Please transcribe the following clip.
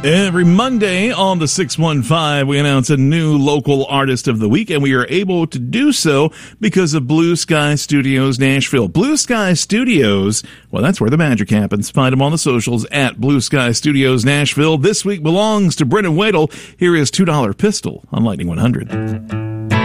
Every Monday on the 615, we announce a new local artist of the week, and we are able to do so because of Blue Sky Studios Nashville. Blue Sky Studios, well, that's where the magic happens. Find them on the socials at Blue Sky Studios Nashville. This week belongs to Brendan Wadle. Here is $2 Pistol on Lightning 100.